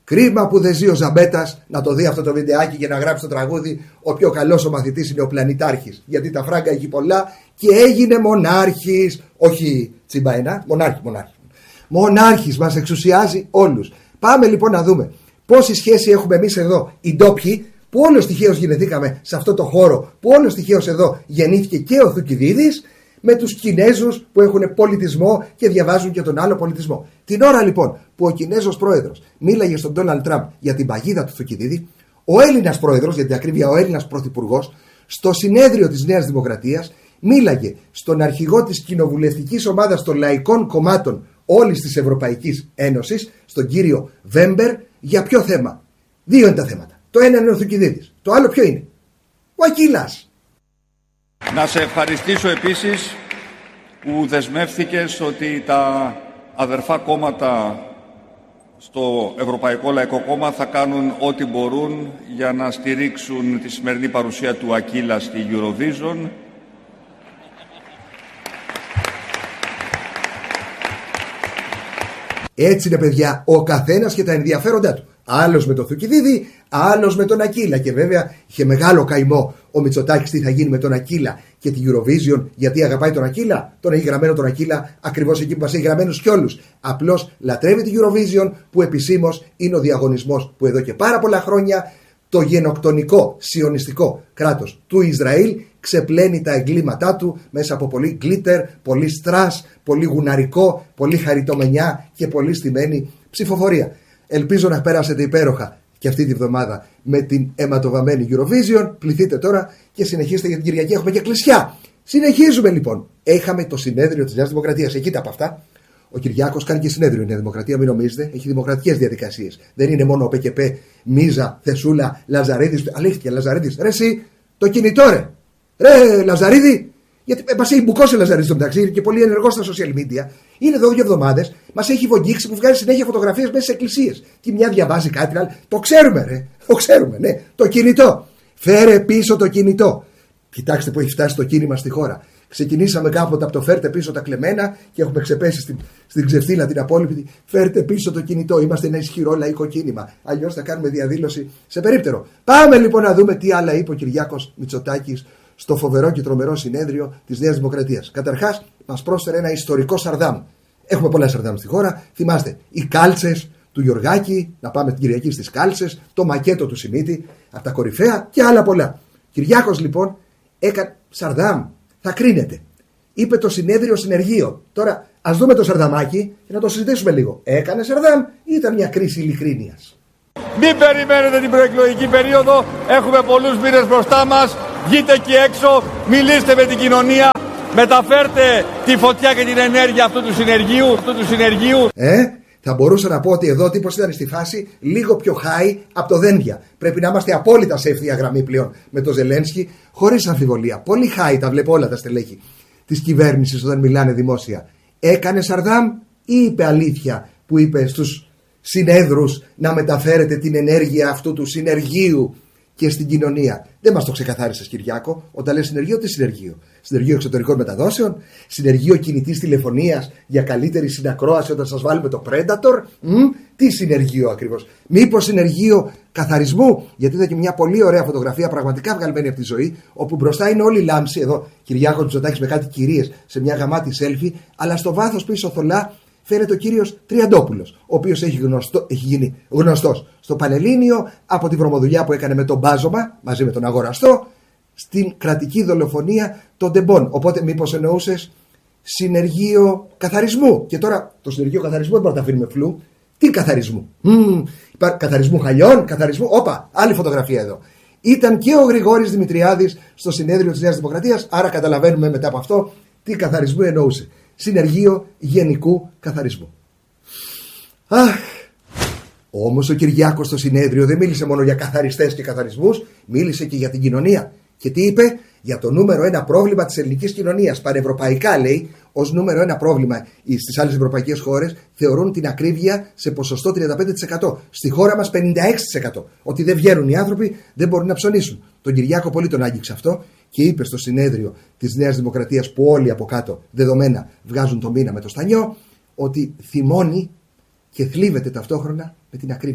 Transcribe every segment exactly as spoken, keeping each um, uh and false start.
Κρίμα που δεν ζει ο Ζαμπέτας να το δει αυτό το βιντεάκι και να γράψει το τραγούδι «Ο πιο καλός ο μαθητής είναι ο πλανητάρχης». Γιατί τα φράγκα έχει πολλά και έγινε μονάρχης. Όχι τσιμπαενά, μονάρχη, μονάρχη. Μονάρχης, μας εξουσιάζει όλους. Πάμε λοιπόν να δούμε πόση σχέση έχουμε εμείς εδώ οι ντόπιοι, που όλος τυχαίως γεννηθήκαμε σε αυτό το χώρο, που όλος τυχαίως εδώ γεννήθηκε και ο Θουκυδίδης, με τους Κινέζους που έχουν πολιτισμό και διαβάζουν και τον άλλο πολιτισμό. Την ώρα λοιπόν που ο Κινέζος πρόεδρος μίλαγε στον Ντόναλντ Τραμπ για την παγίδα του Θουκυδίδη, ο Έλληνας πρόεδρος, για την ακρίβεια ο Έλληνας πρωθυπουργός, στο συνέδριο της Νέας Δημοκρατίας μίλαγε στον αρχηγό της κοινοβουλευτικής ομάδας των λαϊκών κομμάτων όλης της Ευρωπαϊκής Ένωσης, στον κύριο Βέμπερ, για ποιο θέμα? Δύο είναι τα θέματα. Το ένα είναι ο Θουκυδίδης. Το άλλο ποιο είναι? Ο Ακύλας. Να σε ευχαριστήσω επίσης που δεσμεύθηκες ότι τα αδερφά κόμματα στο Ευρωπαϊκό Λαϊκό Κόμμα θα κάνουν ό,τι μπορούν για να στηρίξουν τη σημερινή παρουσία του Ακύλα στη Eurovision. Έτσι είναι, παιδιά, ο καθένας και τα ενδιαφέροντά του. Άλλος με τον Θουκυδίδη, άλλος με τον Ακύλα. Και βέβαια είχε μεγάλο καημό ο Μητσοτάκης τι θα γίνει με τον Ακύλα και την Eurovision, γιατί αγαπάει τον Ακύλα. Τον έχει γραμμένο τον Ακύλα ακριβώς εκεί που μας έχει γραμμένους κι όλους. Απλώς λατρεύει την Eurovision, που επισήμως είναι ο διαγωνισμός που εδώ και πάρα πολλά χρόνια το γενοκτονικό σιωνιστικό κράτος του Ισραήλ ξεπλένει τα εγκλήματά του μέσα από πολύ γκλίτερ, πολύ στρας, πολύ γουναρικό, πολύ χαριτομενιά και πολύ στημένη ψηφοφορία. Ελπίζω να πέρασετε υπέροχα και αυτή τη βδομάδα με την αιματοβαμμένη Eurovision. Πληθείτε τώρα και συνεχίστε, για την Κυριακή έχουμε και κλεισιά. Συνεχίζουμε λοιπόν. Έχαμε το συνέδριο της Νέας Δημοκρατίας. Εκεί τα από αυτά. Ο Κυριάκος κάνει και συνέδριο η Νέα Δημοκρατία, μην νομίζετε. Έχει δημοκρατικές διαδικασίες. Δεν είναι μόνο ο ΠΚΠ, Μίζα, Θεσούλα, Λαζαρίδης. Αλήθεια, Λαζαρίδης. Ρε, εσύ το κινητό, ρε. Ρε, Λαζαρίδη. Γιατί μας έχει μπουκώσει ο Λαζαρίδης στο μεταξύ, είναι και πολύ ενεργός στα social media. Είναι εδώ δύο εβδομάδες. Μας έχει βογγίξει που βγάζει συνέχεια φωτογραφίες μέσα σε εκκλησίες. Τι μια διαβάζει κάτι άλλο. Το ξέρουμε, ρε. Το ξέρουμε, ναι. Το κινητό. Φέρε πίσω το κινητό. Κοιτάξτε που έχει φτάσει το κίνημα στη χώρα. Ξεκινήσαμε κάποτε από το φέρτε πίσω τα κλεμμένα και έχουμε ξεπέσει στην, στην ξεφτύλα την απόλυτη. Φέρτε πίσω το κινητό. Είμαστε ένα ισχυρό λαϊκό κίνημα. Αλλιώς θα κάνουμε διαδήλωση σε περίπτερο. Πάμε λοιπόν να δούμε τι άλλα είπε ο Κυριάκος Μητσοτάκης στο φοβερό και τρομερό συνέδριο της Νέας Δημοκρατίας. Καταρχάς, μας πρόσφερε ένα ιστορικό Σαρδάμ. Έχουμε πολλά Σαρδάμ στη χώρα. Θυμάστε, οι κάλτσες του Γιωργάκη, να πάμε την Κυριακή στις κάλτσες, το μακέτο του Σιμίτη, από τα κορυφαία και άλλα πολλά. Κυριάκος λοιπόν έκανε Σαρδάμ. Θα κρίνεται. Είπε το συνέδριο συνεργείο. Τώρα ας δούμε το Σαρδαμάκι και να το συζητήσουμε λίγο. Έκανε Σαρδάμ ή ήταν μια κρίση ειλικρίνειας? Μην περιμένετε την προεκλογική περίοδο. Έχουμε πολλούς μήνες μπροστά μας. Βγείτε εκεί έξω, μιλήστε με την κοινωνία. Μεταφέρτε τη φωτιά και την ενέργεια αυτού του συνεργείου. Αυτού του συνεργείου. Ε, θα μπορούσα να πω ότι εδώ ο τύπος ήταν στη φάση λίγο πιο high από το Δένδια. Πρέπει να είμαστε απόλυτα σε ευθεία γραμμή πλέον με το Ζελένσκι, χωρίς αμφιβολία. Πολύ high, τα βλέπω όλα τα στελέχη της κυβέρνησης όταν μιλάνε δημόσια. Έκανε Σαρδάμ ή είπε αλήθεια που είπε στους συνέδρους να μεταφέρετε την ενέργεια αυτού του συνεργείου και στην κοινωνία? Δεν μας το ξεκαθάρισες, Κυριάκο. Όταν λες συνεργείο, τι συνεργείο? Συνεργείο εξωτερικών μεταδόσεων, συνεργείο κινητής τηλεφωνίας για καλύτερη συνακρόαση όταν σας βάλουμε το Predator. Μ, τι συνεργείο ακριβώς? Μήπως συνεργείο καθαρισμού? Γιατί είδα και μια πολύ ωραία φωτογραφία, πραγματικά βγαλμένη από τη ζωή, όπου μπροστά είναι όλη η λάμψη. Εδώ Κυριάκο Μητσοτάκης με κάτι κυρίες σε μια γαμάτη selfie, αλλά στο βάθος πίσω θολά φαίνεται ο κύριος Τριαντόπουλος, ο οποίος έχει, γνωστό, έχει γίνει γνωστός στο Πανελλήνιο από τη βρωμοδουλειά που έκανε με τον Μπάζωμα μαζί με τον Αγοραστό στην κρατική δολοφονία των Ντεμπών. Οπότε μήπως εννοούσες συνεργείο καθαρισμού? Και τώρα το συνεργείο καθαρισμού δεν μπορούμε να τα αφήνουμε φλού. Τι καθαρισμού? Mm, καθαρισμού χαλιών, καθαρισμού. Όπα, άλλη φωτογραφία εδώ. Ήταν και ο Γρηγόρης Δημητριάδης στο συνέδριο της Νέας Δημοκρατίας, άρα καταλαβαίνουμε μετά από αυτό τι καθαρισμού εννοούσε. Συνεργείο γενικού καθαρισμού. Αχ, όμως ο Κυριάκος στο συνέδριο δεν μίλησε μόνο για καθαριστές και καθαρισμούς, μίλησε και για την κοινωνία. Και τι είπε? Για το νούμερο ένα πρόβλημα της ελληνικής κοινωνίας. Πανευρωπαϊκά, λέει, ως νούμερο ένα πρόβλημα στις άλλες ευρωπαϊκές χώρες θεωρούν την ακρίβεια σε ποσοστό τριάντα πέντε τοις εκατό. Στη χώρα μας πενήντα έξι τοις εκατό. Ότι δεν βγαίνουν οι άνθρωποι, δεν μπορούν να ψωνίσουν. Τον Κυριάκο πολύ τον άγγιξε αυτό και είπε στο συνέδριο της Νέας Δημοκρατίας, που όλοι από κάτω δεδομένα βγάζουν το μήνα με το στανιό, ότι θυμώνει και θλίβεται ταυτόχρονα με την ακρίβεια.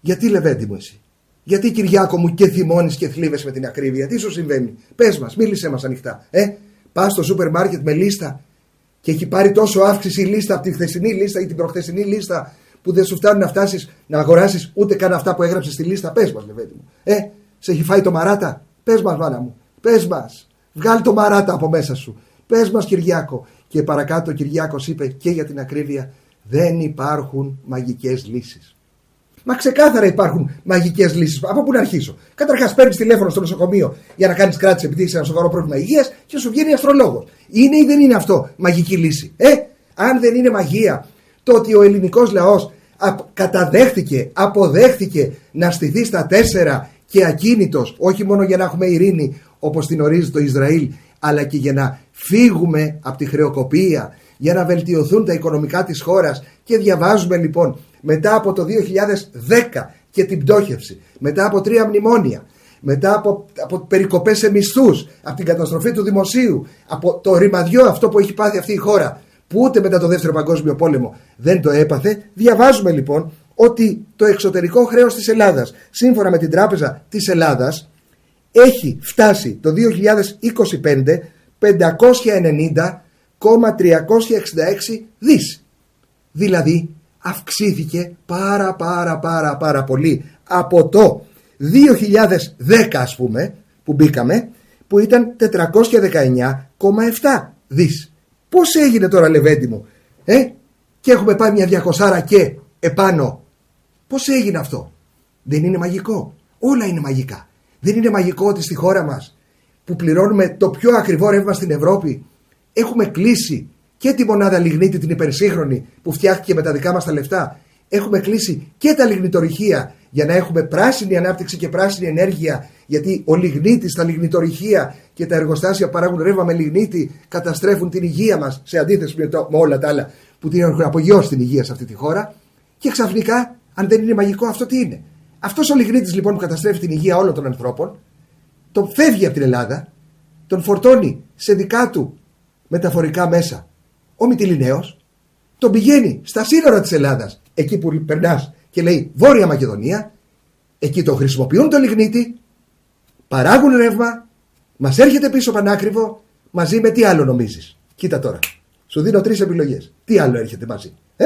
Γιατί, Λεβέντη μου, εσύ? Γιατί, Κυριάκο μου, και θυμώνεις και θλίβεσαι με την ακρίβεια? Τι σου συμβαίνει? Πες μας, μίλησέ μας ανοιχτά. Ε, πας στο σούπερ μάρκετ με λίστα και έχει πάρει τόσο αύξηση η λίστα από τη χθεσινή λίστα ή την προχθεσινή λίστα που δεν σου φτάνουν να φτάσεις να αγοράσεις ούτε καν αυτά που έγραψες στη λίστα? Πες μας, Λεβέντη μου. Ε, σε έχει φάει το μαράτα? Πες μας, μάνα μου. Πες μας. Βγάλει το μαράτα από μέσα σου. Πες μας, Κυριάκο. Και παρακάτω ο Κυριάκος είπε και για την ακρίβεια: δεν υπάρχουν μαγικές λύσεις. Μα ξεκάθαρα υπάρχουν μαγικές λύσεις. Από πού να αρχίσω? Καταρχάς, παίρνεις τηλέφωνο στο νοσοκομείο για να κάνεις κράτηση επειδή είσαι ένα σοβαρό πρόβλημα υγείας και σου βγαίνει αστρολόγος. Είναι ή δεν είναι αυτό μαγική λύση? Ε, αν δεν είναι μαγεία το ότι ο ελληνικός λαός καταδέχτηκε, αποδέχτηκε να στηθεί στα τέσσερα και ακίνητος, όχι μόνο για να έχουμε ειρήνη όπως την ορίζει το Ισραήλ, αλλά και για να φύγουμε από τη χρεοκοπία, για να βελτιωθούν τα οικονομικά της χώρας. Και διαβάζουμε λοιπόν μετά από το δύο χιλιάδες δέκα και την πτώχευση, μετά από τρία μνημόνια, μετά από, από περικοπές σε μισθούς, από την καταστροφή του δημοσίου, από το ρημαδιό αυτό που έχει πάθει αυτή η χώρα, που ούτε μετά το δεύτερο παγκόσμιο πόλεμο δεν το έπαθε. Διαβάζουμε λοιπόν ότι το εξωτερικό χρέος της Ελλάδας, σύμφωνα με την Τράπεζα της Ελλάδας, έχει φτάσει το δύο χιλιάδες είκοσι πέντε πεντακόσια ενενήντα κόμμα τριακόσια εξήντα έξι δις. Δηλαδή αυξήθηκε πάρα πάρα πάρα πάρα πολύ από το δύο χιλιάδες δέκα, ας πούμε, που μπήκαμε, που ήταν τετρακόσια δεκαεννιά κόμμα επτά δις. Πώς έγινε τώρα, Λεβέντη μου, ε? Και έχουμε πάει μια διακοσάρα και επάνω. Πώς έγινε αυτό? Δεν είναι μαγικό? Όλα είναι μαγικά. Δεν είναι μαγικό ότι στη χώρα μας, που πληρώνουμε το πιο ακριβό ρεύμα στην Ευρώπη, έχουμε κλείσει και τη μονάδα λιγνίτη την υπερσύγχρονη που φτιάχτηκε με τα δικά μας τα λεφτά. Έχουμε κλείσει και τα λιγνητορυχεία για να έχουμε πράσινη ανάπτυξη και πράσινη ενέργεια, γιατί ο λιγνίτης, τα λιγνητορυχεία και τα εργοστάσια που παράγουν ρεύμα με λιγνίτη καταστρέφουν την υγεία μας, σε αντίθεση με, το, με όλα τα άλλα που την έχουν απογειώσει την υγεία σε αυτή τη χώρα. Και ξαφνικά, αν δεν είναι μαγικό, αυτό τι είναι? Αυτός ο λιγνίτης λοιπόν που καταστρέφει την υγεία όλων των ανθρώπων, τον φεύγει από την Ελλάδα, τον φορτώνει σε δικά του μεταφορικά μέσα ο Μυτιληναίος, τον πηγαίνει στα σύνορα της Ελλάδας, εκεί που περνάς και λέει Βόρεια Μακεδονία, εκεί το χρησιμοποιούν το λιγνίτη, παράγουν ρεύμα, μας έρχεται πίσω πανάκριβο, μαζί με τι άλλο νομίζεις? Κοίτα τώρα, σου δίνω τρεις επιλογές. Τι άλλο έρχεται μαζί? Ε,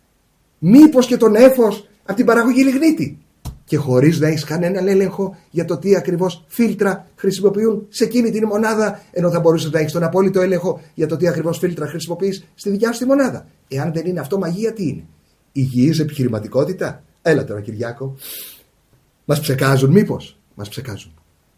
μήπως και τον έφος από την παραγωγή λιγνίτη? Και χωρίς να έχεις κανέναν έλεγχο για το τι ακριβώς φίλτρα χρησιμοποιούν σε εκείνη την μονάδα, ενώ θα μπορούσες να έχεις τον απόλυτο έλεγχο για το τι ακριβώς φίλτρα χρησιμοποιείς στη δικιά σου τη μονάδα. Εάν δεν είναι αυτό μαγεία, τι είναι? Υγιής επιχειρηματικότητα? Έλα τώρα, Κυριάκο. Μας ψεκάζουν μήπως? Μας ψεκάζουν.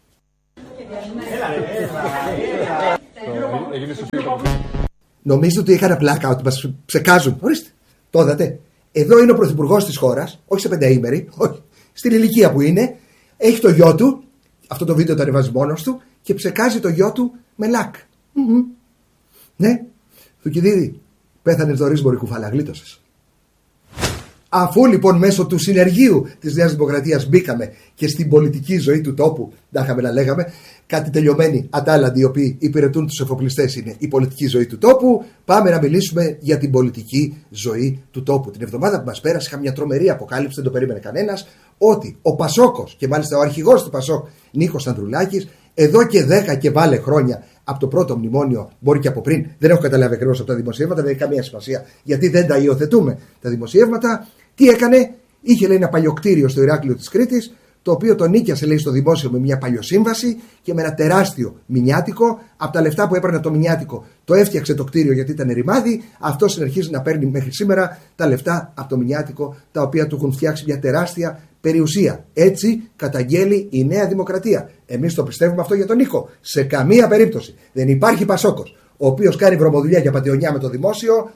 Νομίζω ότι είχαν πλάκα, ότι μας ψεκάζουν. Ορίστε, το είδατε? Εδώ είναι ο πρωθυπουργός της χώρας, όχι σε πενταήμερη, όχι, στην ηλικία που είναι, έχει το γιο του, αυτό το βίντεο το ανεβάζει μόνος του και ψεκάζει το γιο του με λακ. Mm-hmm. Ναι, Θουκυδίδη, πέθανες νωρίς μωρή κουφάλα, γλίτωσες. Αφού λοιπόν μέσω του συνεργείου της Νέας Δημοκρατίας μπήκαμε και στην πολιτική ζωή του τόπου, να είχαμε να λέγαμε, κάτι τελειωμένοι ατάλλαντοι οι οποίοι υπηρετούν τους εφοπλιστές είναι η πολιτική ζωή του τόπου, πάμε να μιλήσουμε για την πολιτική ζωή του τόπου. Την εβδομάδα που μας πέρασε είχαμε μια τρομερή αποκάλυψη, δεν το περίμενε κανένας, ότι ο Πασόκος και μάλιστα ο αρχηγός του Πασόκ, Νίκος Ανδρουλάκης, εδώ και δέκα και βάλε χρόνια από το πρώτο μνημόνιο, μπορεί και από πριν, δεν έχω καταλάβει ακριβώς από τα δημοσιεύματα, δεν έχει καμία σημασία γιατί δεν τα υιοθετούμε τα δημοσιεύματα. Τι έκανε? Είχε λέει ένα παλιοκτήριο στο Ηράκλειο της Κρήτης, το οποίο το νίκιασε λέει στο δημόσιο με μια παλιοσύμβαση και με ένα τεράστιο μηνιάτικο. Από τα λεφτά που έπαιρνε το μηνιάτικο το έφτιαξε το κτίριο γιατί ήταν ρημάδι. Αυτό συνεχίζει να παίρνει μέχρι σήμερα τα λεφτά από το μηνιάτικο, τα οποία του έχουν φτιάξει μια τεράστια περιουσία. Έτσι καταγγέλει η Νέα Δημοκρατία. Εμείς το πιστεύουμε αυτό για τον Νίκο. Σε καμία περίπτωση δεν υπάρχει Πασόκος ο οποίος κάνει βρωμοδουλειά για πατεωνιά με το δημόσιο.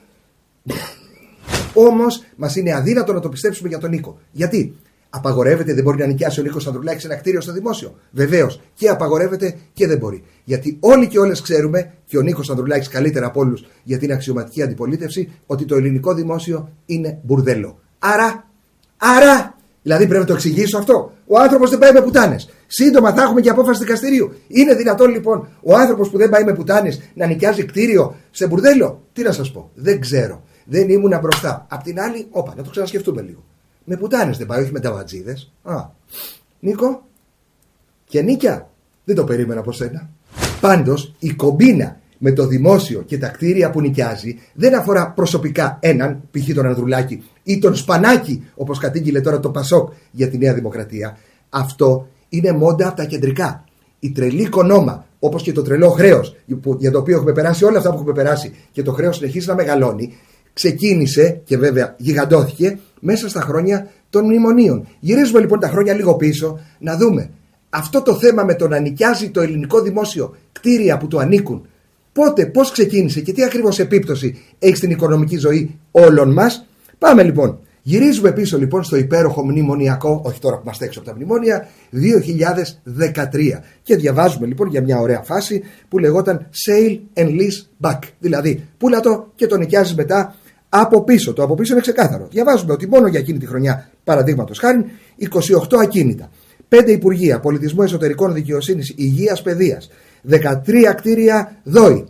Όμως μας είναι αδύνατο να το πιστέψουμε για τον Νίκο. Γιατί? Απαγορεύεται, δεν μπορεί να νοικιάσει ο Νίκος Ανδρουλάκης ένα κτίριο στο δημόσιο? Βεβαίως. Και απαγορεύεται και δεν μπορεί. Γιατί όλοι και όλες ξέρουμε, και ο Νίκος Ανδρουλάκης καλύτερα από όλους για την αξιωματική αντιπολίτευση, ότι το ελληνικό δημόσιο είναι μπουρδέλο. Άρα, άρα, δηλαδή πρέπει να το εξηγήσω αυτό. Ο άνθρωπος δεν πάει με πουτάνες. Σύντομα θα έχουμε και απόφαση δικαστηρίου. Είναι δυνατόν λοιπόν ο άνθρωπος που δεν πάει με πουτάνες να νοικιάζει κτίριο σε μπουρδέλο? Τι να σας πω, δεν ξέρω. Δεν ήμουνα μπροστά. Απ' την άλλη, όπα, να το ξανασκεφτούμε λίγο. Με πουτάνες δεν πάει, όχι με ταβατζίδες. Α, Νίκο, και νίκια, δεν το περίμενα από σένα. Πάντως, η κομπίνα με το δημόσιο και τα κτίρια που νοικιάζει δεν αφορά προσωπικά έναν, π.χ. τον Ανδρουλάκη ή τον Σπανάκη, όπως κατήγγειλε τώρα το Πασόκ για τη Νέα Δημοκρατία. Αυτό είναι μόντα από τα κεντρικά. Η τρελή κονόμα, όπως και το τρελό χρέος, για το οποίο έχουμε περάσει όλα αυτά που έχουμε περάσει και το χρέος συνεχίζει να μεγαλώνει, ξεκίνησε και βέβαια γιγαντώθηκε μέσα στα χρόνια των μνημονίων. Γυρίζουμε λοιπόν τα χρόνια λίγο πίσω να δούμε αυτό το θέμα με το να νοικιάζει το ελληνικό δημόσιο κτίρια που του ανήκουν. Πότε, πώς ξεκίνησε και τι ακριβώς επίπτωση έχει στην οικονομική ζωή όλων μας. Πάμε λοιπόν. Γυρίζουμε πίσω λοιπόν στο υπέροχο μνημονιακό, όχι τώρα που είμαστε έξω από τα μνημόνια, δύο χιλιάδες δεκατρία. Και διαβάζουμε λοιπόν για μια ωραία φάση που λεγόταν Sale and Lease Back. Δηλαδή, πούλα το και το νοικιάζεις μετά από πίσω. Το από πίσω είναι ξεκάθαρο. Διαβάζουμε ότι μόνο για εκείνη τη χρονιά, παραδείγματος χάριν, είκοσι οκτώ ακίνητα, πέντε υπουργεία, πολιτισμού, εσωτερικών, δικαιοσύνης, υγείας, παιδείας, δεκατρία κτίρια ΔΟΗ,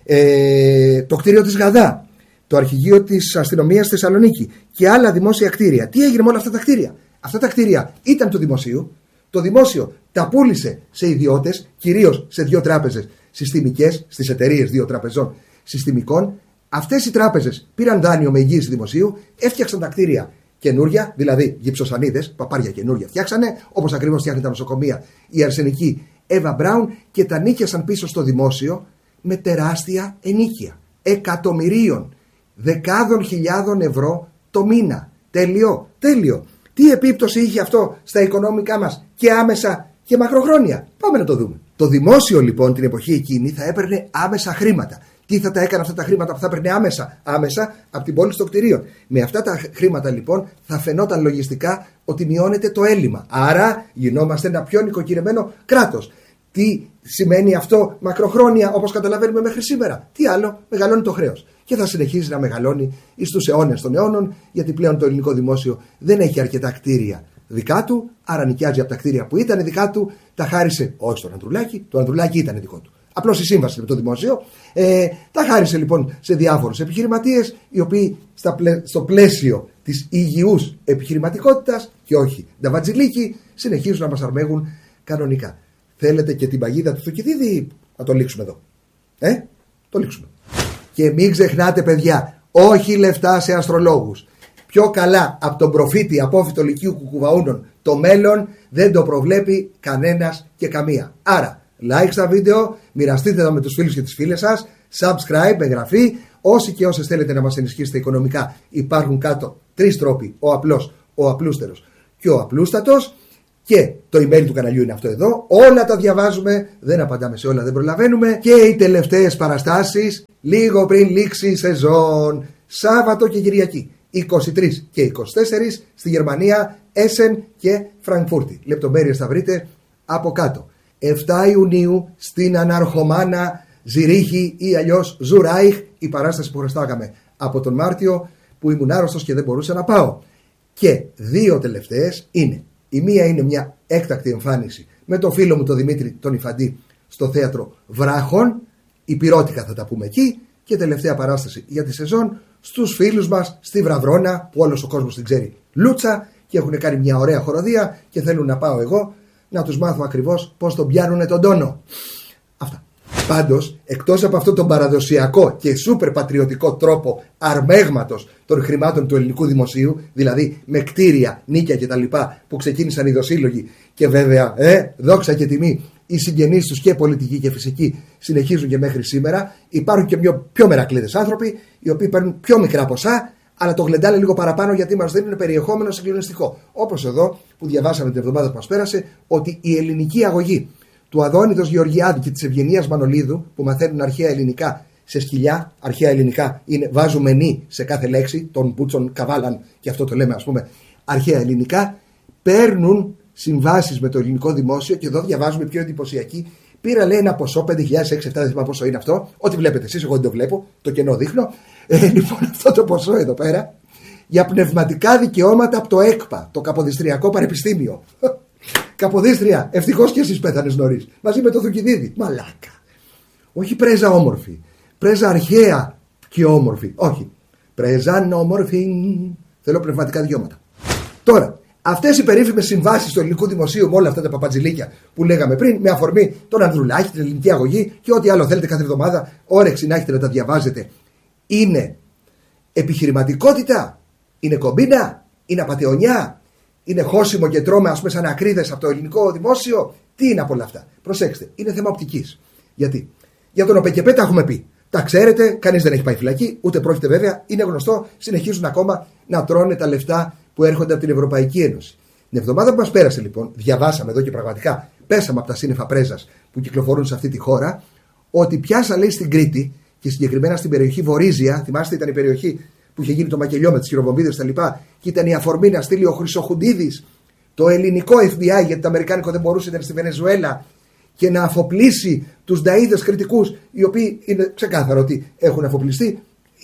ε, το κτίριο της Γαδά, το αρχηγείο της αστυνομίας στη Θεσσαλονίκη και άλλα δημόσια κτίρια. Τι έγινε με όλα αυτά τα κτίρια? Αυτά τα κτίρια ήταν του δημοσίου. Το δημόσιο τα πούλησε σε ιδιώτες, κυρίως σε δύο τράπεζες συστημικές, στις εταιρείες δύο τραπεζών συστημικών. Αυτές οι τράπεζες πήραν δάνειο με εγγύηση δημοσίου, έφτιαξαν τα κτίρια καινούρια, δηλαδή γυψοσανίδες, παπάρια καινούρια φτιάξανε, όπως ακριβώς φτιάχνει τα νοσοκομεία η αρσενική Εύα Μπράουν, και τα νίκιασαν πίσω στο δημόσιο με τεράστια ενίκεια. Εκατομμυρίων, δεκάδων χιλιάδων ευρώ το μήνα. Τέλειο, τέλειο. Τι επίπτωση είχε αυτό στα οικονομικά μας και άμεσα και μακροχρόνια? Πάμε να το δούμε. Το δημόσιο λοιπόν την εποχή εκείνη θα έπαιρνε άμεσα χρήματα. Τι θα τα έκανε αυτά τα χρήματα που θα έπαιρνε άμεσα? Άμεσα από την πώληση των κτηρίων. Με αυτά τα χρήματα λοιπόν θα φαινόταν λογιστικά ότι μειώνεται το έλλειμμα. Άρα γινόμαστε ένα πιο νοικοκυρεμένο κράτος. Τι σημαίνει αυτό μακροχρόνια, όπως καταλαβαίνουμε μέχρι σήμερα? Τι άλλο? Μεγαλώνει το χρέος. Και θα συνεχίζει να μεγαλώνει εις τους αιώνες των αιώνων, γιατί πλέον το ελληνικό δημόσιο δεν έχει αρκετά κτίρια δικά του, άρα νοικιάζει από τα κτίρια που ήταν δικά του, τα χάρισε όχι στον Ανδρουλάκη, το Ανδρουλάκη ήταν δικό του. Απλώς η σύμβαση με το δημόσιο. Ε, τα χάρισε λοιπόν σε διάφορους επιχειρηματίες, οι οποίοι στα πλαί, στο πλαίσιο της υγιούς επιχειρηματικότητας και όχι νταβατζιλίκι, συνεχίζουν να μας αρμέγουν κανονικά. Θέλετε και την παγίδα του Θουκυδίδη? Να το λήξουμε εδώ. Ε, το λήξουμε. Και μην ξεχνάτε, παιδιά, όχι λεφτά σε αστρολόγους. Πιο καλά από τον προφήτη απόφυτο Λυκείου Κουκουβαούνων το μέλλον δεν το προβλέπει κανένας και καμία. Άρα, like στα βίντεο, μοιραστείτε τα με τους φίλους και τις φίλες σας, subscribe, εγγραφή. Όσοι και όσες θέλετε να μας ενισχύσετε οικονομικά, υπάρχουν κάτω τρεις τρόποι: ο απλός, ο απλούστερος και ο απλούστατος. Και το email του καναλιού είναι αυτό εδώ. Όλα τα διαβάζουμε, δεν απαντάμε σε όλα, δεν προλαβαίνουμε. Και οι τελευταίες παραστάσεις λίγο πριν λήξει η σεζόν, Σάββατο και Κυριακή, είκοσι τρεις και είκοσι τέσσερα στη Γερμανία, Έσεν και Φραγκφούρτη. Λεπτομέρειες θα βρείτε από κάτω. επτά Ιουνίου στην Αναρχομάνα Ζηρίχη ή αλλιώς Ζουράιχ, η παράσταση που χρωστάγαμε από τον Μάρτιο, που ήμουν άρρωστος και δεν μπορούσα να πάω. Και δύο τελευταίες είναι: η μία είναι μια έκτακτη εμφάνιση με τον φίλο μου τον Δημήτρη τον Ιφαντή στο θέατρο Βράχων, υπηρώτικα θα τα πούμε εκεί, και τελευταία παράσταση για τη σεζόν στους φίλους μας στη Βραδρώνα, που όλος ο κόσμος την ξέρει Λούτσα, και έχουν κάνει μια ωραία χοροδία και θέλουν να πάω εγώ να τους μάθω ακριβώς πώς τον πιάνουνε τον τόνο. Αυτά. Πάντως, εκτός από αυτό τον παραδοσιακό και σούπερ πατριωτικό τρόπο αρμέγματος των χρημάτων του ελληνικού δημοσίου, δηλαδή με κτίρια, νίκια κτλ. Που ξεκίνησαν οι δοσύλλογοι και βέβαια, ε, δόξα και τιμή, οι συγγενείς τους και πολιτικοί και φυσικοί συνεχίζουν και μέχρι σήμερα, υπάρχουν και πιο, πιο μερακλείδες άνθρωποι, οι οποίοι παίρνουν πιο μικρά ποσά, αλλά το γλεντάνε λίγο παραπάνω γιατί μας δίνουν περιεχόμενο συγκλονιστικό. Όπως εδώ που διαβάσαμε την εβδομάδα που μας πέρασε, ότι η ελληνική αγωγή του Αδόνιδος Γεωργιάδη και της Ευγενίας Μανολίδου, που μαθαίνουν αρχαία ελληνικά σε σκυλιά, αρχαία ελληνικά είναι βάζουμε νη σε κάθε λέξη, των Μπούτσον Καβάλαν, και αυτό το λέμε ας πούμε αρχαία ελληνικά, παίρνουν συμβάσεις με το ελληνικό δημόσιο, και εδώ διαβάζουμε πιο εντυπωσιακή. Πήρα, λέει, ένα ποσό πέντε χιλιάδες, έξι επτά, δεν θυμάμαι πόσο είναι αυτό. Ό,τι βλέπετε εσείς, εγώ δεν το βλέπω, το κενό δείχνω. Ε, λοιπόν, αυτό το ποσό εδώ πέρα για πνευματικά δικαιώματα από το ΕΚΠΑ, το Καποδιστριακό Πανεπιστήμιο. Καποδίστρια, ευτυχώς και εσείς πέθανες νωρίς, μαζί με το Θουκυδίδη. Μαλάκα. Όχι πρέζα όμορφη, πρέζα αρχαία και όμορφη. Όχι. Πρέζα όμορφη. Θέλω πνευματικά δικαιώματα. Τώρα, αυτές οι περίφημες συμβάσεις του ελληνικού δημοσίου με όλα αυτά τα παπατζηλίκια που λέγαμε πριν, με αφορμή τον Ανδρουλάκη, την ελληνική αγωγή και ό,τι άλλο θέλετε κάθε εβδομάδα, όρεξη να έχετε να τα διαβάζετε, είναι επιχειρηματικότητα, είναι κομπίνα, είναι απατεωνιά, είναι χώσιμο και τρώμε, ας πούμε, σαν ακρίδες από το ελληνικό δημόσιο. Τι είναι από όλα αυτά? Προσέξτε, είναι θέμα οπτικής. Γιατί? Για τον ΟΠΕΚΕΠΕ τα έχουμε πει. Τα ξέρετε, κανείς δεν έχει πάει φυλακή, ούτε πρόκειται βέβαια, είναι γνωστό, συνεχίζουν ακόμα να τρώνε τα λεφτά που έρχονται από την Ευρωπαϊκή Ένωση. Την εβδομάδα που μας πέρασε, λοιπόν, διαβάσαμε εδώ και πραγματικά πέσαμε από τα σύννεφα πρέζας που κυκλοφορούν σε αυτή τη χώρα, ότι πιάσα, λέει, στην Κρήτη και συγκεκριμένα στην περιοχή Βορίζια, θυμάστε, ήταν η περιοχή που είχε γίνει το μακελιό με τις χειροβομβίδες κτλ. Και ήταν η αφορμή να στείλει ο Χρυσοχουντίδης το ελληνικό εφ μπι άι, γιατί το αμερικάνικο δεν μπορούσε, ήταν στη Βενεζουέλα, και να αφοπλίσει τους νταΐδες κριτικούς, οι οποίοι είναι ξεκάθαρο ότι έχουν αφοπλιστεί.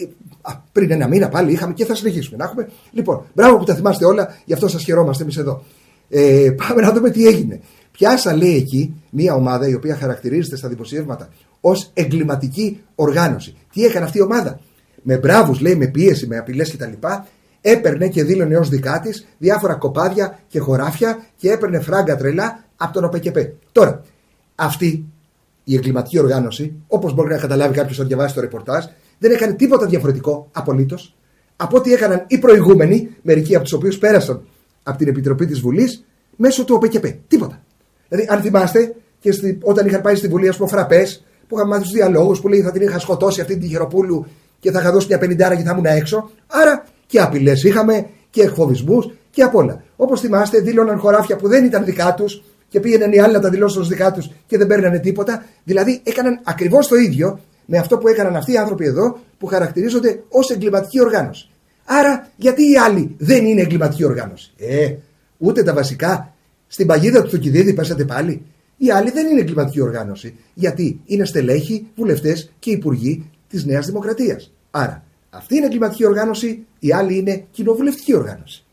Α, πριν ένα μήνα πάλι είχαμε και θα συνεχίσουμε να έχουμε. Λοιπόν, μπράβο που τα θυμάστε όλα, γι' αυτό σας χαιρόμαστε εμείς εδώ. Ε, πάμε να δούμε τι έγινε. Πιάσα, λέει, εκεί μια ομάδα η οποία χαρακτηρίζεται στα δημοσιεύματα ως εγκληματική οργάνωση. Τι έκανε αυτή η ομάδα? Με μπράβους, λέει, με πίεση, με απειλές κτλ. Έπαιρνε και δήλωνε ως δικά της διάφορα κοπάδια και χωράφια και έπαιρνε φράγκα τρελά από τον ΟΠΕΚΕΠΕ. Τώρα, αυτή η εγκληματική οργάνωση, όπως μπορεί να καταλάβει κάποιος αν διαβάσει το ρεπορτάζ, δεν έκανε τίποτα διαφορετικό απολύτως από ό,τι έκαναν οι προηγούμενοι, μερικοί από τους οποίους πέρασαν από την Επιτροπή της Βουλής μέσω του ΟΠΕΚΕΠΕ. Τίποτα. Δηλαδή, αν θυμάστε, και στη, όταν είχαν πάει στη Βουλή, ας πούμε, ο Φραπές, που είχαν μάθει τους διαλόγους, που λέει θα την είχα σκοτώσει αυτή την Τυχεροπούλου και θα είχα δώσει μια πενηντάρα και θα ήμουν έξω. Άρα και απειλές είχαμε και εκφοβισμούς και απ' όλα. Όπως θυμάστε, δήλωναν χωράφια που δεν ήταν δικά τους και πήγαιναν οι άλλοι να τα δηλώσουν ως δικά τους και δεν παίρνανε τίποτα. Δηλαδή, έκαναν ακριβώς το ίδιο με αυτό που έκαναν αυτοί οι άνθρωποι εδώ που χαρακτηρίζονται ως εγκληματική οργάνωση. Άρα, γιατί οι άλλοι δεν είναι εγκληματική οργάνωση? Ε, ούτε τα βασικά. Στην παγίδα του Θουκυδίδη πέσατε πάλι. Οι άλλοι δεν είναι εγκληματική οργάνωση. Γιατί είναι στελέχοι, βουλευτές και υπουργοί της Νέας Δημοκρατίας. Άρα, αυτή είναι εγκληματική οργάνωση, οι άλλοι είναι κοινοβουλευτική οργάνωση.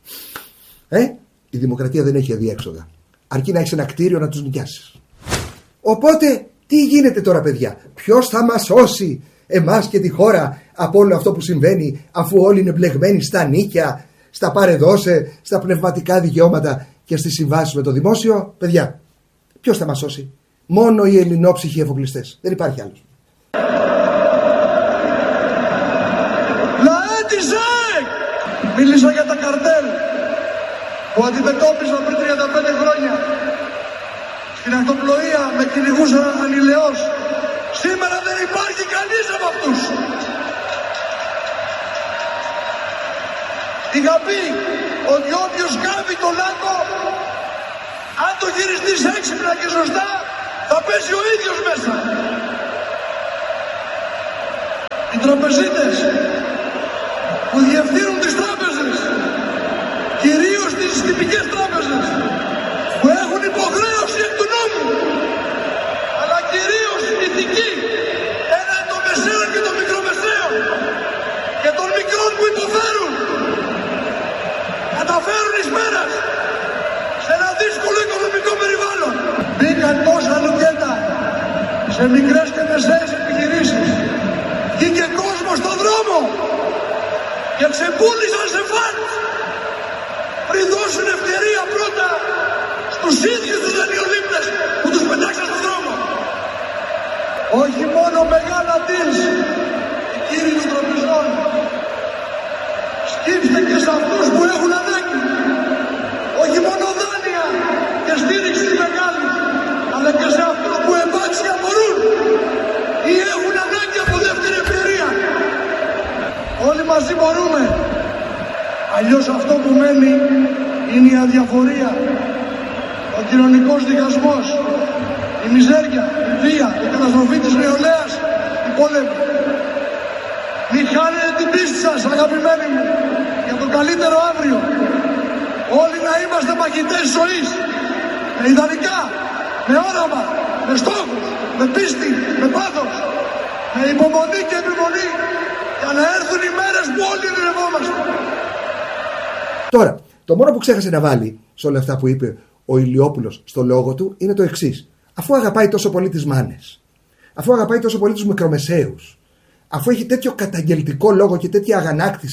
Ε, η δημοκρατία δεν έχει αδιέξοδα. Αρκεί να έχει ένα κτίριο να τους νοικιάσεις. Οπότε, τι γίνεται τώρα, παιδιά? Ποιος θα μας σώσει εμάς και τη χώρα από όλο αυτό που συμβαίνει, αφού όλοι είναι μπλεγμένοι στα νίκια, στα παρεδώσε, στα πνευματικά δικαιώματα και στις συμβάσεις με το δημόσιο? Παιδιά, ποιος θα μας σώσει? Μόνο οι ελληνόψυχοι εφοπλιστές. Δεν υπάρχει άλλος. Λαέ της ΖΕΚ! Μίλησα για τα καρτέλ που αντιμετώπιζαν πριν τριάντα πέντε χρόνια. Στην ακτοπλοεία με κυνηγούσαν ανηλαιώς. Σήμερα δεν υπάρχει κανείς από αυτούς. Είχα πει ότι όποιος κάβει τον λάκκο, αν το χειριστείς έξυπνα και σωστά, θα πέσει ο ίδιος μέσα. Οι τραπεζίτες που διευθύνουν τις τράπεζες, κυρίως τις τυπικές τράπεζες, που έχουν υποχρέωση εκ του νόμου, αλλά κυρίως ηθική, έναν των μεσαίων και των μικρομεσαίων και των μικρών που υποφέρουν, καταφέρουν εις μέρας σε ένα δύσκολο οικονομικό περιβάλλον. Μπήκαν τόσα λουκέτα σε μικρές και μεσαίες επιχειρήσεις. Βγήκε κόσμο στον δρόμο και ξεπούλησαν σε φαντ πριν δώσουν ευκαιρία πρώτα στους ίδιους τους δανειολήπτες που τους πετάξαν στον δρόμο. Όχι μόνο μεγάλα deals, οι κύριοι των τραπεζών, σκύψτε και σε αυτούς που έχουν ανάγκη. Όχι μόνο δάνεια και στήριξη μεγάλη, αλλά και σε αυτούς που εμπάξια μπορούν ή έχουν ανάγκη από δεύτερη ευκαιρία. Όλοι μαζί μπορούμε. Αλλιώς αυτό που μένει είναι η αδιαφορία, ο κοινωνικός διχασμός, η μιζέρια, η βία, η καταστροφή της νεολαίας, η πόλεμη. Μη χάνετε την πίστη σας, αγαπημένοι μου, για το καλύτερο αύριο. Όλοι να είμαστε μαχητές ζωής, με ιδανικά, με όραμα, με στόχους, με πίστη, με πάθος, με υπομονή και επιμονή, για να έρθουν οι μέρες που όλοι ειρηνευόμαστε. Τώρα, το μόνο που ξέχασε να βάλει σε όλα αυτά που είπε ο Ηλιόπουλος στο λόγο του είναι το εξής. Αφού αγαπάει τόσο πολύ τις μάνες, αφού αγαπάει τόσο πολύ τους μικρομεσαίους, αφού έχει τέτοιο καταγγελτικό λόγο και τέτοια αγανάκτηση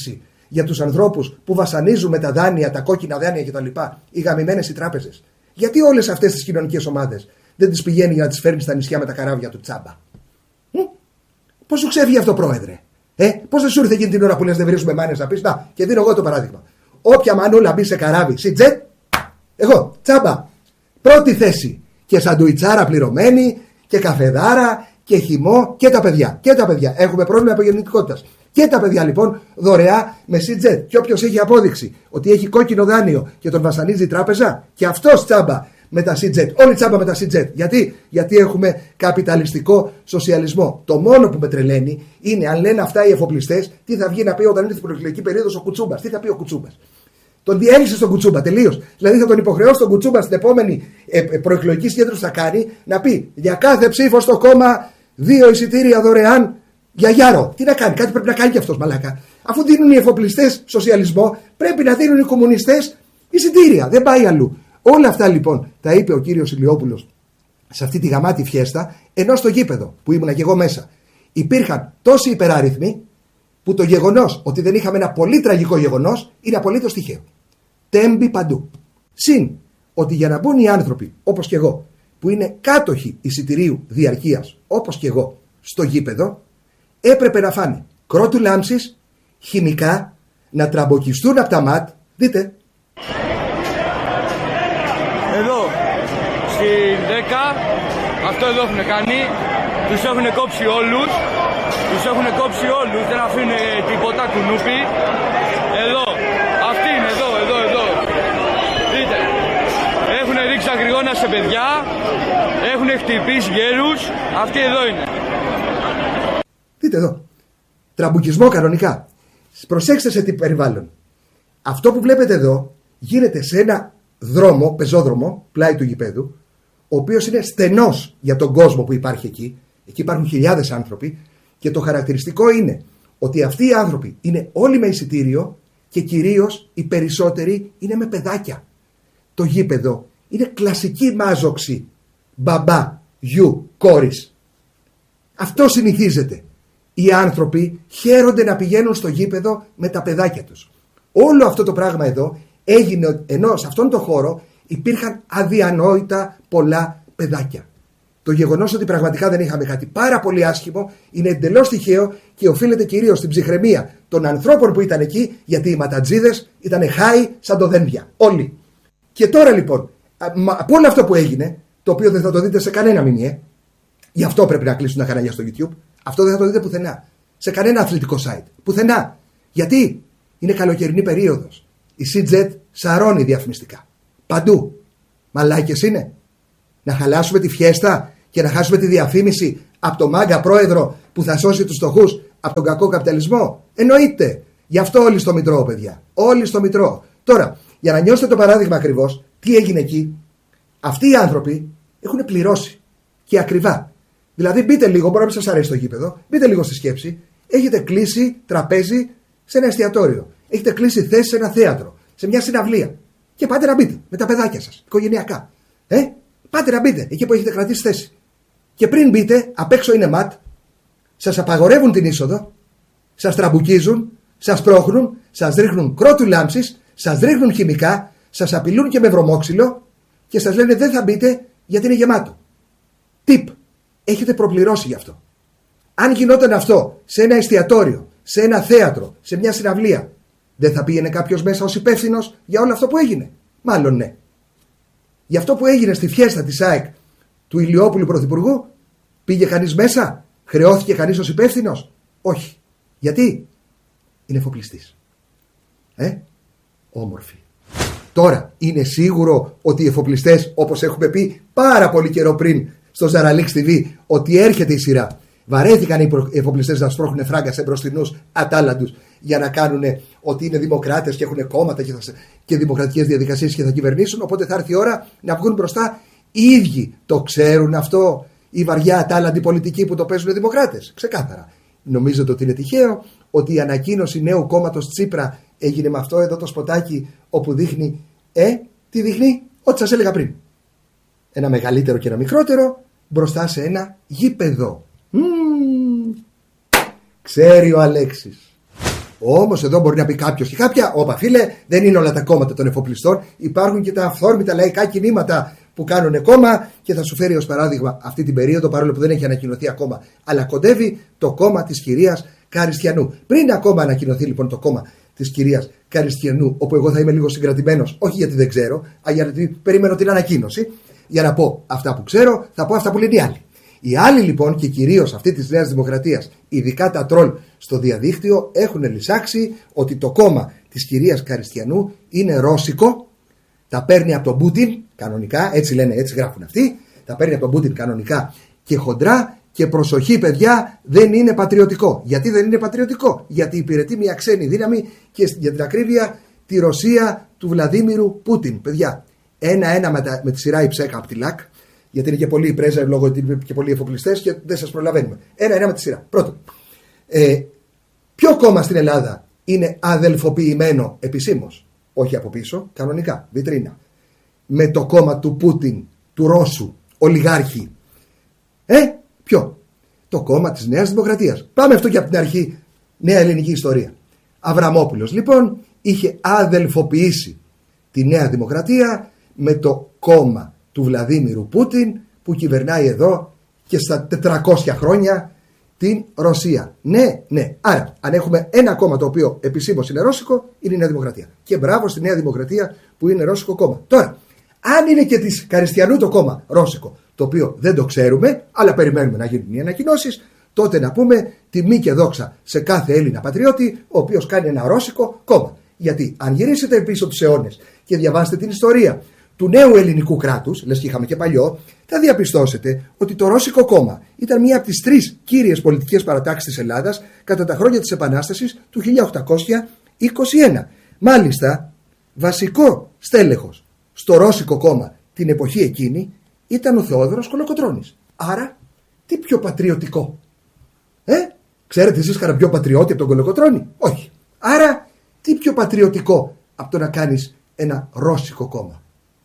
για τους ανθρώπους που βασανίζουν με τα δάνεια, τα κόκκινα δάνεια κτλ. Οι γαμημένες οι τράπεζες. Γιατί όλες αυτές τις κοινωνικές ομάδες δεν τις πηγαίνει για να τις φέρνει στα νησιά με τα καράβια του τσάμπα? Πώς σου ξέφυγε αυτό, πρόεδρε? Ε, πώς δεν σου ήρθε εκείνη την ώρα που λες δεν βρίσκουμε μάνες να πεις? Να, και δίνω εγώ το παράδειγμα. Όποια μανούλα μπει σε καράβι, σιτζετ, εγώ, τσάμπα, πρώτη θέση. Και σαντουιτσάρα πληρωμένη, και καφεδάρα, και χυμό, και τα παιδιά. Και τα παιδιά. Έχουμε πρόβλημα απογεννητικότητας. Και τα παιδιά λοιπόν δωρεά με σιτζετ. Και όποιος έχει απόδειξη ότι έχει κόκκινο δάνειο και τον βασανίζει η τράπεζα, και αυτός τσάμπα με τα σιτζετ. Όλοι τσάμπα με τα σιτζετ. Γιατί? Γιατί έχουμε καπιταλιστικό σοσιαλισμό. Το μόνο που με τρελαίνει είναι αν λένε αυτά οι εφοπλιστές, τι θα βγει να πει όταν είναι στην προεκλογική περίοδο ο Κουτσούμπας. Τι θα πει ο Κουτσούμπας? Τον διέλυσε στον Κουτσούμπα τελείως. Δηλαδή θα τον υποχρεώσει τον Κουτσούμπα στην επόμενη ε, ε, προεκλογική συγκέντρωση θα κάνει να πει για κάθε ψήφο στο κόμμα δύο εισιτήρια δωρεάν για Γιάρο. Τι να κάνει, κάτι πρέπει να κάνει και αυτός, μαλάκα. Αφού δίνουν οι εφοπλιστές σοσιαλισμό, πρέπει να δίνουν οι κομμουνιστές εισιτήρια. Δεν πάει αλλού. Όλα αυτά λοιπόν τα είπε ο κύριος Ηλιόπουλος σε αυτή τη γαμάτη φιέστα, ενώ στο γήπεδο που ήμουνα και εγώ μέσα υπήρχαν τόσοι υπεράριθμοι που το γεγονός ότι δεν είχαμε ένα πολύ τραγικό γεγονός είναι απολύτως τυχαίο. Τέμπη παντού. Συν ότι για να μπουν οι άνθρωποι όπως και εγώ που είναι κάτοχοι εισιτηρίου διαρκείας όπως και εγώ στο γήπεδο έπρεπε να φάνε κρότου λάμψης, χημικά, να τραμποκιστούν από τα ματ. Δείτε. Εδώ, στην δέκα, αυτό εδώ έχουν κάνει, τους έχουν κόψει όλους, τους έχουν κόψει όλους, δεν αφήνουν τίποτα κουνούπι. Εδώ, αυτή είναι, εδώ, εδώ, εδώ. Δείτε, έχουν ρίξει αγριγόνα σε παιδιά, έχουν χτυπήσει γέρους, αυτοί εδώ είναι. Δείτε εδώ, τραμπουκισμό κανονικά. Προσέξτε σε τι περιβάλλον. Αυτό που βλέπετε εδώ γίνεται σε ένα δρόμο, πεζόδρομο, πλάι του γηπέδου, ο οποίος είναι στενός για τον κόσμο που υπάρχει εκεί. Εκεί υπάρχουν χιλιάδες άνθρωποι και το χαρακτηριστικό είναι ότι αυτοί οι άνθρωποι είναι όλοι με εισιτήριο και κυρίως οι περισσότεροι είναι με παιδάκια. Το γήπεδο είναι κλασική μάζοξη μπαμπά, γιου, κόρης. Αυτό συνηθίζεται. Οι άνθρωποι χαίρονται να πηγαίνουν στο γήπεδο με τα παιδάκια τους. Όλο αυτό το πράγμα εδώ έγινε ενώ σε αυτόν τον χώρο υπήρχαν αδιανόητα πολλά παιδάκια. Το γεγονός ότι πραγματικά δεν είχαμε κάτι πάρα πολύ άσχημο είναι εντελώς τυχαίο και οφείλεται κυρίως στην ψυχραιμία των ανθρώπων που ήταν εκεί, γιατί οι ματατζίδες ήταν χάι σαν το δένδια. Όλοι. Και τώρα λοιπόν, από όλο αυτό που έγινε, το οποίο δεν θα το δείτε σε κανένα μηνύε, γι' αυτό πρέπει να κλείσουν τα κανάλια στο YouTube, αυτό δεν θα το δείτε πουθενά. Σε κανένα αθλητικό site. Πουθενά. Γιατί? Είναι καλοκαιρινή περίοδος. Η σιτζετ σαρώνει διαφημιστικά. Παντού. Μαλάκες είναι. Να χαλάσουμε τη φιέστα και να χάσουμε τη διαφήμιση από το μάγκα πρόεδρο που θα σώσει τους φτωχούς από τον κακό καπιταλισμό? Εννοείται. Γι' αυτό όλοι στο Μητρό, παιδιά. Όλοι στο Μητρό. Τώρα, για να νιώσετε το παράδειγμα ακριβώς, τι έγινε εκεί? Αυτοί οι άνθρωποι έχουν πληρώσει. Και ακριβά. Δηλαδή, μπείτε λίγο, μπορεί να μην σας αρέσει το γήπεδο, μπείτε λίγο στη σκέψη. Έχετε κλείσει τραπέζι σε ένα εστιατόριο. Έχετε κλείσει θέση σε ένα θέατρο, σε μια συναυλία. Και πάτε να μπείτε με τα παιδάκια σας, οικογενειακά. Ε, πάτε να μπείτε εκεί που έχετε κρατήσει θέση. Και πριν μπείτε, απ' έξω είναι ματ, σας απαγορεύουν την είσοδο, σας τραμπουκίζουν, σας πρόχνουν, σας ρίχνουν κρότου λάμψης, σας ρίχνουν χημικά, σας απειλούν και με βρωμόξυλο και σας λένε δεν θα μπείτε γιατί είναι γεμάτο. Τιπ. Έχετε προπληρώσει γι' αυτό. Αν γινόταν αυτό σε ένα εστιατόριο, σε ένα θέατρο, σε μια συναυλία, δεν θα πήγαινε κάποιος μέσα ως υπεύθυνος για όλο αυτό που έγινε? Μάλλον ναι. Γι' αυτό που έγινε στη φιέστα της ΑΕΚ του Ηλιόπουλου Πρωθυπουργού, πήγε κανείς μέσα? Χρεώθηκε κανείς ως υπεύθυνος? Όχι. Γιατί? Είναι εφοπλιστής. Ε, όμορφη. Τώρα είναι σίγουρο ότι οι εφοπλιστές, όπως έχουμε πει πάρα πολύ καιρό πριν στο Ζαραλίξ τι βι, ότι έρχεται η σειρά. Βαρέθηκαν οι εφοπλιστές να σπρώχνουν φράγκα σε μπροστινούς ατάλαντους για να κάνουν ότι είναι δημοκράτες και έχουν κόμματα και, θα, και δημοκρατικές διαδικασίες και θα κυβερνήσουν. Οπότε θα έρθει η ώρα να βγουν μπροστά οι ίδιοι. Το ξέρουν αυτό οι βαριά ατάλαντοι πολιτικοί που το παίζουν οι δημοκράτες? Ξεκάθαρα. Νομίζετε ότι είναι τυχαίο ότι η ανακοίνωση νέου κόμματος Τσίπρα έγινε με αυτό εδώ το σποτάκι όπου δείχνει, ε, τι δείχνει? Ό,τι σας έλεγα πριν. Ένα μεγαλύτερο και ένα μικρότερο μπροστά σε ένα γήπεδο. Mm. Ξέρει ο Αλέξης. Όμως εδώ μπορεί να πει κάποιος και κάποια, όπα φίλε, δεν είναι όλα τα κόμματα των εφοπλιστών. Υπάρχουν και τα αυθόρμητα λαϊκά κινήματα που κάνουν κόμμα και θα σου φέρει ως παράδειγμα αυτή την περίοδο, παρόλο που δεν έχει ανακοινωθεί ακόμα, αλλά κοντεύει το κόμμα της κυρίας Καριστιανού. Πριν ακόμα ανακοινωθεί λοιπόν το κόμμα της κυρίας Καριστιανού, όπου εγώ θα είμαι λίγο συγκρατημένος, όχι γιατί δεν ξέρω, αλλά γιατί περιμένω την ανακοίνωση, για να πω αυτά που ξέρω, θα πω αυτά που λένε οι άλλοι. Οι άλλοι λοιπόν και κυρίως αυτή της Νέας Δημοκρατίας, ειδικά τα τρόλ στο διαδίκτυο, έχουν λησάξει ότι το κόμμα της κυρίας Καριστιανού είναι ρώσικο, τα παίρνει από τον Πούτιν κανονικά, έτσι λένε, έτσι γράφουν αυτοί, τα παίρνει από τον Πούτιν κανονικά και χοντρά, και προσοχή παιδιά, δεν είναι πατριωτικό. Γιατί δεν είναι πατριωτικό? Γιατί υπηρετεί μια ξένη δύναμη και για την ακρίβεια τη Ρωσία του Βλαδίμιρου Πούτιν. Παιδιά, ένα-ένα με, τα, με τη σειρά η ψέκα από τη ΛΑΚ, γιατί είναι και πολλοί πρέζα λόγω ότι είναι και πολλοί εφοπλιστές και δεν σας προλαβαίνουμε. Ένα-ένα με τη σειρά. Πρώτον, ε, ποιο κόμμα στην Ελλάδα είναι αδελφοποιημένο επισήμως? Όχι από πίσω, κανονικά, βιτρίνα. Με το κόμμα του Πούτιν, του Ρώσου ολιγάρχη. Ε, ποιο? Το κόμμα της Νέας Δημοκρατίας. Πάμε αυτό και από την αρχή, νέα ελληνική ιστορία. Αβραμόπουλος λοιπόν είχε αδελφοποιήσει τη Νέα Δημοκρατία με το κόμμα του Βλαδίμιρου Πούτιν που κυβερνάει εδώ και στα τετρακόσια χρόνια την Ρωσία. Ναι, ναι. Άρα, αν έχουμε ένα κόμμα το οποίο επισήμως είναι ρώσικο, είναι η Νέα Δημοκρατία. Και μπράβο στη Νέα Δημοκρατία που είναι ρώσικο κόμμα. Τώρα, αν είναι και της Καριστιανού το κόμμα ρώσικο, το οποίο δεν το ξέρουμε, αλλά περιμένουμε να γίνουν οι ανακοινώσεις, τότε να πούμε τιμή και δόξα σε κάθε Έλληνα πατριώτη, ο οποίος κάνει ένα ρώσικο κόμμα. Γιατί αν γυρίσετε πίσω τους αιώνες και διαβάσετε την ιστορία του νέου ελληνικού κράτους, λες και είχαμε και παλιό, θα διαπιστώσετε ότι το Ρώσικο κόμμα ήταν μία από τις τρεις κύριες πολιτικές παρατάξεις της Ελλάδας κατά τα χρόνια της Επανάστασης του χίλια οκτακόσια είκοσι ένα. Μάλιστα, βασικό στέλεχος στο Ρώσικο κόμμα την εποχή εκείνη ήταν ο Θεόδωρος Κολοκοτρώνης. Άρα, τι πιο πατριωτικό? Ε, ξέρετε εσείς κανένα πιο πατριώτη από τον Κολοκοτρώνη? Όχι. Άρα, τι πιο πατριωτικό από το να κάνεις ένα Ρώσικο κόμμα?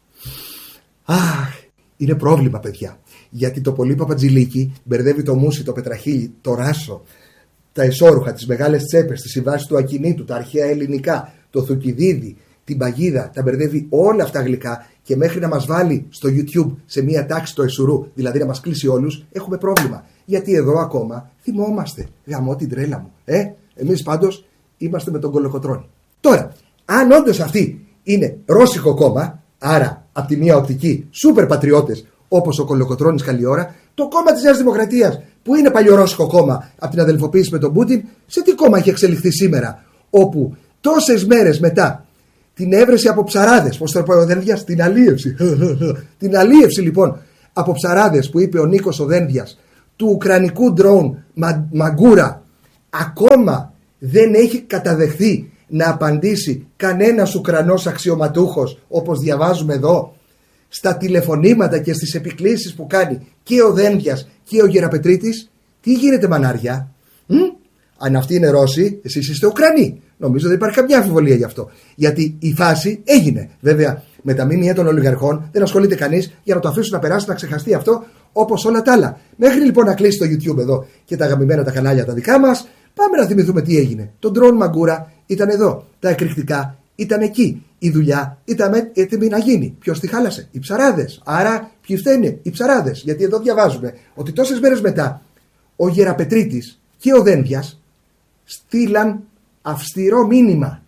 Αχ, είναι πρόβλημα παιδιά. Γιατί το πολύ Παπατζηλίκι μπερδεύει το Μούσι, το Πετραχίλι, το Ράσο, τα εσώρουχα, τις μεγάλες τσέπες, τις συμβάσεις του ακινήτου, τα αρχαία ελληνικά, το Θουκυδίδι, την παγίδα, τα μπερδεύει όλα αυτά γλυκά και μέχρι να μας βάλει στο YouTube σε μία τάξη το εσουρού, δηλαδή να μας κλείσει όλους, έχουμε πρόβλημα. Γιατί εδώ ακόμα θυμόμαστε. Γαμώ την τρέλα μου. Ε, εμείς πάντως είμαστε με τον Κολοκοτρώνη. Τώρα, αν όντως αυτή είναι ρώσικο κόμμα, άρα από τη μία οπτική σούπερ πατριώτες όπως ο Κολοκοτρώνης καλή ώρα, το κόμμα της Νέας Δημοκρατίας που είναι παλιορώσικο κόμμα από την αδελφοποίηση με τον Πούτιν, σε τι κόμμα έχει εξελιχθεί σήμερα, όπου τόσες μέρες μετά την έβρεση από ψαράδες, πώς θα πω ο Δένδιας, την αλίευση, την αλίευση λοιπόν από ψαράδες που είπε ο Νίκος ο Δένδιας, του ουκρανικού ντρόουν Μα, Μαγκούρα, ακόμα δεν έχει καταδεχθεί να απαντήσει κανένας Ουκρανός αξιωματούχος, όπως διαβάζουμε εδώ, στα τηλεφωνήματα και στις επικλήσεις που κάνει και ο Δένδιας και ο Γεραπετρίτης. Τι γίνεται μανάρια? Μ? Αν αυτοί είναι Ρώσοι, εσείς είστε Ουκρανοί. Νομίζω δεν υπάρχει καμιά αμφιβολία γι' αυτό. Γιατί η φάση έγινε. Βέβαια, με τα μήνυα των ολιγαρχών δεν ασχολείται κανείς για να το αφήσουν να περάσει, να ξεχαστεί αυτό όπως όλα τα άλλα. Μέχρι λοιπόν να κλείσει το YouTube εδώ και τα αγαπημένα τα κανάλια τα δικά μας, πάμε να θυμηθούμε τι έγινε. Το ντρόουν Μαγκούρα ήταν εδώ. Τα εκρηκτικά ήταν εκεί. Η δουλειά ήταν έτοιμη να γίνει. Ποιος τη χάλασε? Οι ψαράδες. Άρα, ποιοι φταίνε? Οι ψαράδες. Γιατί εδώ διαβάζουμε ότι τόσες μέρες μετά ο Γεραπετρίτης και ο Δένδιας στείλαν αυστηρό μήνυμα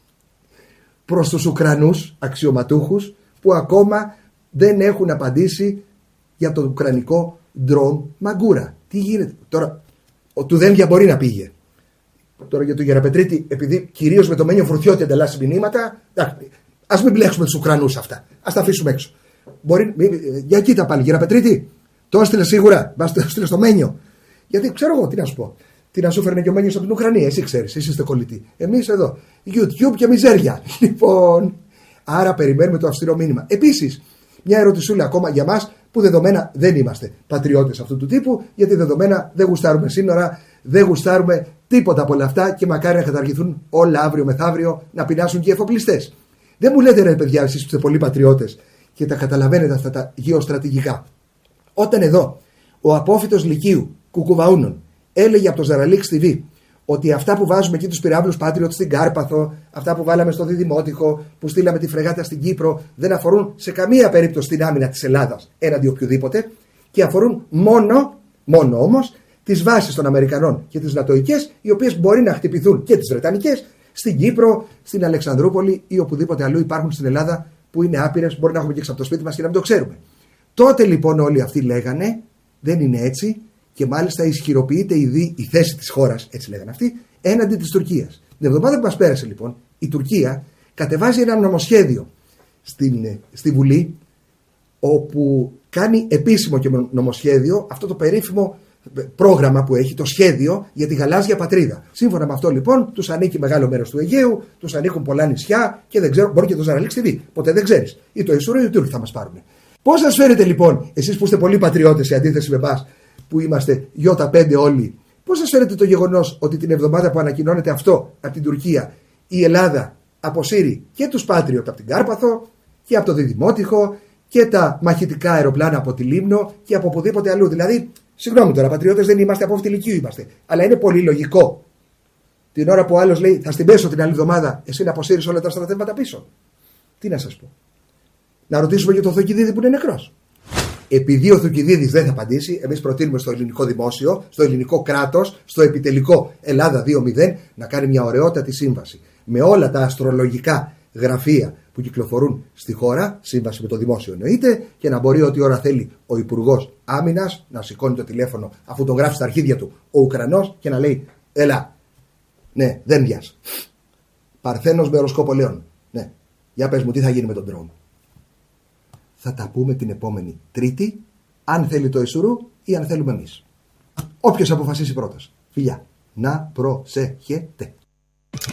προς τους Ουκρανούς αξιωματούχους που ακόμα δεν έχουν απαντήσει για το ουκρανικό ντρόουν Μαγκούρα. Τι γίνεται τώρα? Ο του Δένδια μπορεί να πήγε. Τώρα για τον Γεραπετρίτη, επειδή κυρίως με το Μένιο Φρουθιώτη ανταλλάσσει μηνύματα, ας μην μπλέξουμε τους Ουκρανούς αυτά. Ας τα αφήσουμε έξω. Μπορεί, για κοίτα πάλι, Γεραπετρίτη, το έστειλε σίγουρα. Μας το έστειλε στο Μένιο. Γιατί ξέρω εγώ τι να σου πω. Τι να σου φέρνει και ο Μένιος από την Ουκρανία. Εσύ ξέρεις, εσείς είστε κολλητοί. Εμείς εδώ. YouTube και μιζέρια. Λοιπόν, άρα περιμένουμε το αυστηρό μήνυμα. Επίσης, μια ερωτησούλα ακόμα για μας που δεδομένα δεν είμαστε πατριώτες αυτού του τύπου, γιατί δεδομένα δεν γουστάρουμε σύνορα, δεν γουστάρουμε τίποτα από όλα αυτά και μακάρι να καταργηθούν όλα αύριο μεθαύριο, να πεινάσουν και οι εφοπλιστές. Δεν μου λέτε ρε παιδιά, εσείς που είστε πολλοί πατριώτες και τα καταλαβαίνετε αυτά τα γεωστρατηγικά. Όταν εδώ ο απόφοιτος Λυκείου Κουκουβαούνων έλεγε από το Ζαραλίξ τι βι ότι αυτά που βάζουμε εκεί τους πυράβλους Patriot στην Κάρπαθο, αυτά που βάλαμε στο Διδημότυχο, που στείλαμε τη φρεγάτα στην Κύπρο, δεν αφορούν σε καμία περίπτωση την άμυνα της Ελλάδας έναντι οποιοδήποτε και αφορούν μόνο, μόνο όμως, τις βάσεις των Αμερικανών και τις Νατοικές, οι οποίες μπορεί να χτυπηθούν και τις Βρετανικές στην Κύπρο, στην Αλεξανδρούπολη ή οπουδήποτε αλλού υπάρχουν στην Ελλάδα που είναι άπειρες, μπορεί να έχουμε και από το σπίτι μας και να μην το ξέρουμε. Τότε λοιπόν όλοι αυτοί λέγανε, δεν είναι έτσι. Και μάλιστα ισχυροποιείται η, η θέση της χώρας, έτσι λέγανε αυτοί, έναντι της Τουρκίας. Την εβδομάδα που μας πέρασε λοιπόν, η Τουρκία κατεβάζει ένα νομοσχέδιο στην, στη Βουλή, όπου κάνει επίσημο και νομοσχέδιο αυτό το περίφημο πρόγραμμα που έχει, το σχέδιο για τη γαλάζια πατρίδα. Σύμφωνα με αυτό λοιπόν, τους ανήκει μεγάλο μέρος του Αιγαίου, τους ανήκουν πολλά νησιά και δεν ξέρω, μπορεί και το Ζαραλίξ τι δει. Ποτέ δεν ξέρεις. Ή το Ισούρο ή οι Τούρκοι θα μας πάρουν. Πώς σας φαίνεται λοιπόν, εσείς που είστε πολλοί πατριώτες σε αντίθεση με εμάς, που είμαστε Ι πέντε όλοι, πώς σας φαίνεται το γεγονός ότι την εβδομάδα που ανακοινώνεται αυτό από την Τουρκία, η Ελλάδα αποσύρει και τους Patriot από την Κάρπαθο και από το Διδημότυχο και τα μαχητικά αεροπλάνα από τη Λίμνο και από οπουδήποτε αλλού? Δηλαδή, συγγνώμη τώρα, πατριώτες δεν είμαστε, από αυτή ηλικίου είμαστε. Αλλά είναι πολύ λογικό την ώρα που ο άλλος λέει θα στην πέσω την άλλη εβδομάδα, εσύ να αποσύρεις όλα τα στρατεύματα πίσω? Τι να σας πω. Να ρωτήσουμε για τον Θουκυδίδη που είναι νεκρός. Επειδή ο Θουκυδίδης δεν θα απαντήσει, εμείς προτείνουμε στο ελληνικό δημόσιο, στο ελληνικό κράτος, στο επιτελικό Ελλάδα δύο μηδέν να κάνει μια ωραιότατη σύμβαση με όλα τα αστρολογικά γραφεία που κυκλοφορούν στη χώρα, σύμβαση με το δημόσιο εννοείται, και να μπορεί ό,τι ώρα θέλει ο Υπουργός Άμυνας να σηκώνει το τηλέφωνο αφού τον γράφει στα αρχίδια του ο Ουκρανός και να λέει: έλα, ναι, δεν βιάζει. Παρθένος με οροσκόπο Λέων. Ναι, για πες μου τι θα γίνει με τον drone. Θα τα πούμε την επόμενη Τρίτη, αν θέλει το Ισουρού ή αν θέλουμε εμείς. Όποιος αποφασίσει πρώτος. Φιλιά, να προσέχετε.